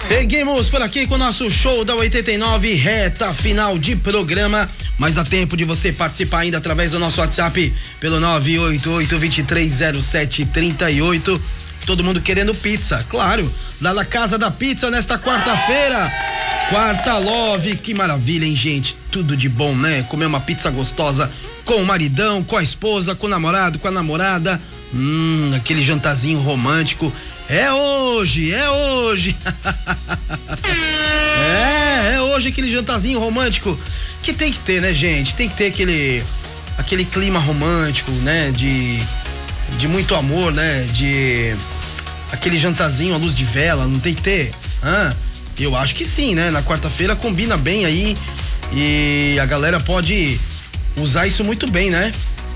Seguimos por aqui com o nosso show da 89, reta final de programa, mas dá tempo de você participar ainda através do nosso WhatsApp pelo 988-230738. Todo mundo querendo pizza, claro, lá na Casa da Pizza nesta quarta-feira. Quarta Love, que maravilha, hein, gente? Tudo de bom, né? Comer uma pizza gostosa com o maridão, com a esposa, com o namorado, com a namorada. Aquele jantarzinho romântico. É hoje. É hoje aquele jantarzinho romântico que tem que ter, né, gente? Tem que ter aquele clima romântico, né? De muito amor, né? De aquele jantarzinho à luz de vela, não tem que ter? Eu acho que sim, né? Na quarta-feira combina bem aí e a galera pode usar isso muito bem, né?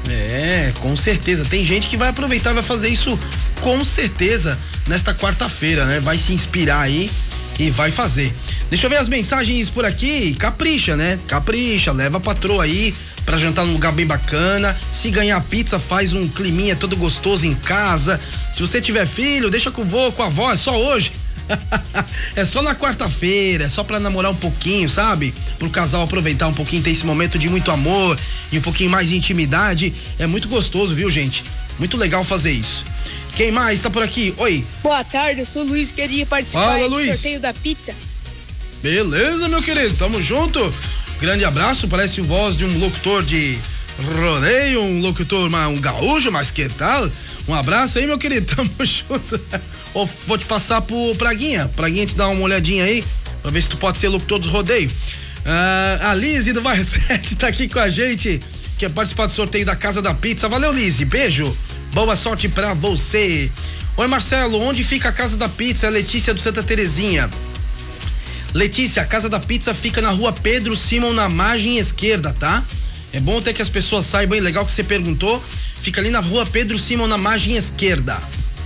Com certeza. Tem gente que vai aproveitar, vai fazer isso com certeza nesta quarta-feira, né? Vai se inspirar aí e vai fazer. Deixa eu ver as mensagens por aqui. Capricha, né? Capricha, leva a patroa aí pra jantar num lugar bem bacana. Se ganhar pizza, faz um climinha todo gostoso em casa. Se você tiver filho, deixa com o vô, com a avó, é só hoje. É só na quarta-feira, é só pra namorar um pouquinho, sabe? Pro casal aproveitar um pouquinho, ter esse momento de muito amor e um pouquinho mais de intimidade. É muito gostoso, viu, gente? Muito legal fazer isso. Quem mais tá por aqui? Oi. Boa tarde, eu sou o Luiz, queria participar do sorteio da pizza. Beleza, meu querido, tamo junto. Grande abraço, parece voz de um locutor de rodeio, um locutor, um gaúcho, mas que tal? Um abraço aí, meu querido, tamo junto. Vou te passar pro Praguinha te dar uma olhadinha aí, pra ver se tu pode ser locutor dos rodeios. A Lizzy do Bairro 7 tá aqui com a gente, quer participar do sorteio da Casa da Pizza. Valeu, Lizzy, beijo, boa sorte pra você. Oi, Marcelo, onde fica a Casa da Pizza? É Letícia do Santa Terezinha. Letícia, a Casa da Pizza fica na rua Pedro Simon, na margem esquerda, tá? É bom até que as pessoas saibam, legal que você perguntou. Fica ali na rua Pedro Simon, na margem esquerda.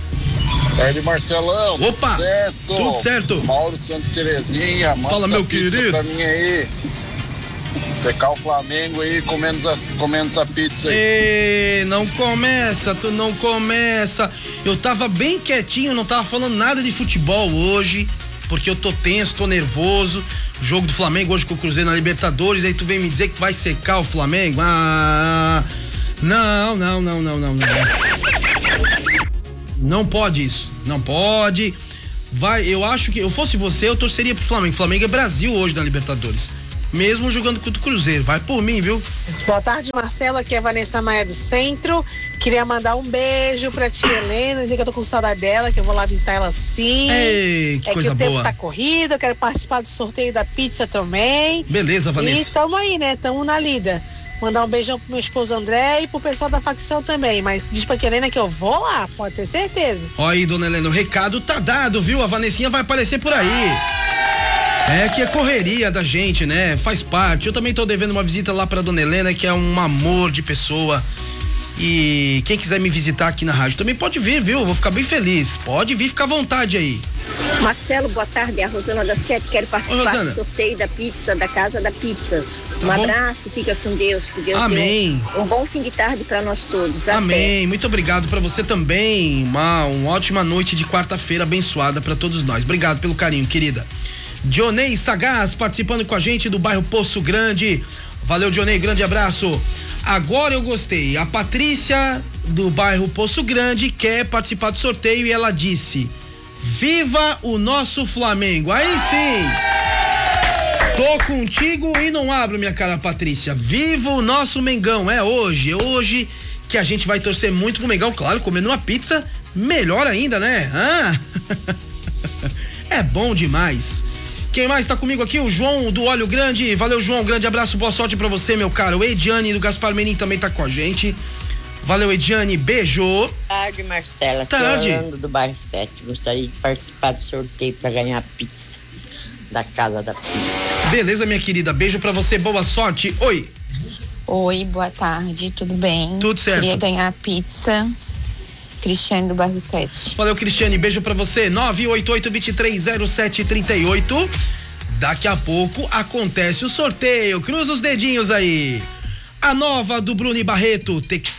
Tarde, Marcelão. Opa! Tudo certo. Mauro de Santa Terezinha. Fala, meu querido. Pra mim aí. Secar o Flamengo aí, comendo essa pizza aí. Ei, não começa, tu não começa. Eu tava bem quietinho, não tava falando nada de futebol hoje, porque eu tô tenso, tô nervoso. Jogo do Flamengo hoje com o Cruzeiro na Libertadores, aí tu vem me dizer que vai secar o Flamengo? Não. Não pode isso, não pode. Eu acho que, eu fosse você, eu torceria pro Flamengo. Flamengo é Brasil hoje na Libertadores, mesmo jogando contra o Cruzeiro. Vai por mim, viu? Boa tarde, Marcelo, aqui é a Vanessa Maia do Centro. Queria mandar um beijo pra tia Helena, dizer que eu tô com saudade dela, que eu vou lá visitar ela sim. Ei, que coisa boa. Que o tempo tá corrido, eu quero participar do sorteio da pizza também. Beleza, Vanessa. E tamo aí, né? Tamo na lida. Mandar um beijão pro meu esposo André e pro pessoal da facção também. Mas diz pra tia Helena que eu vou lá, pode ter certeza. Ó aí, dona Helena, o recado tá dado, viu? A Vanessinha vai aparecer por aí. É que é correria da gente, né? Faz parte. Eu também tô devendo uma visita lá pra dona Helena, que é um amor de pessoa. E quem quiser me visitar aqui na rádio também pode vir, viu? Vou ficar bem feliz. Pode vir, fica à vontade aí. Marcelo, boa tarde. É a Rosana da Sete. Quero participar do sorteio da pizza, da Casa da Pizza. Um abraço, fica com Deus. Que Deus Amém. dê um bom fim de tarde pra nós todos. Amém. Até. Muito obrigado pra você também. Uma ótima noite de quarta-feira abençoada pra todos nós. Obrigado pelo carinho, querida. Dionei Sagaz participando com a gente do bairro Poço Grande. Valeu, Dionei, grande abraço. Agora eu gostei. A Patrícia do bairro Poço Grande quer participar do sorteio e ela disse: viva o nosso Flamengo. Aí sim, tô contigo e não abro minha cara, Patrícia. Viva o nosso Mengão. É hoje que a gente vai torcer muito pro Mengão, claro, comendo uma pizza, melhor ainda, né? É bom demais. Quem mais tá comigo aqui? O João do Olho Grande. Valeu, João, grande abraço, boa sorte pra você, meu cara. O Ediane do Gaspar Menin também tá com a gente. Valeu, Ediane, beijo. Boa tarde, Marcela. Tarde. Aqui é Orlando do Bairro 7. Gostaria de participar do sorteio pra ganhar pizza da Casa da Pizza. Beleza, minha querida, beijo pra você, boa sorte. Oi. Oi, boa tarde, tudo bem? Tudo certo. Queria ganhar pizza. Cristiane do Bairro 7. Valeu, Cristiane, beijo pra você. 988-230738. Daqui a pouco acontece o sorteio. Cruza os dedinhos aí. A nova do Bruni Barreto, Texas.